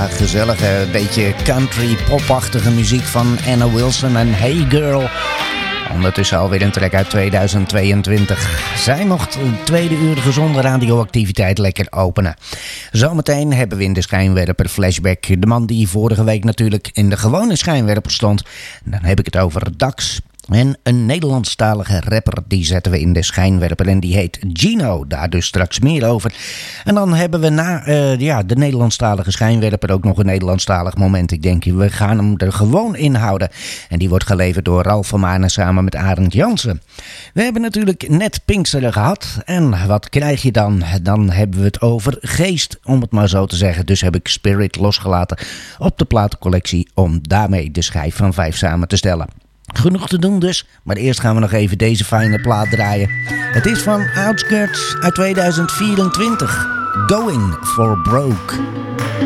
Ja, gezellige, beetje country popachtige muziek van Anna Wilson en Hey Girl. Ondertussen alweer een track uit 2022. Zij mocht een tweede uur gezonde radioactiviteit lekker openen. Zometeen hebben we in de schijnwerper flashback de man die vorige week natuurlijk in de gewone schijnwerper stond. Dan heb ik het over Dax. En een Nederlandstalige rapper, die zetten we in de schijnwerper en die heet Gino. Daar dus straks meer over. En dan hebben we na de Nederlandstalige schijnwerper ook nog een Nederlandstalig moment. Ik denk, we gaan hem er gewoon in houden. En die wordt geleverd door Ralf van Maarne samen met Arend Jansen. We hebben natuurlijk net Pinksteren gehad. En wat krijg je dan? Dan hebben we het over geest, om het maar zo te zeggen. Dus heb ik Spirit losgelaten op de platencollectie om daarmee de schijf van 5 samen te stellen. Genoeg te doen dus, maar eerst gaan we nog even deze fijne plaat draaien. Het is van Outskirts uit 2024. Going for Broke.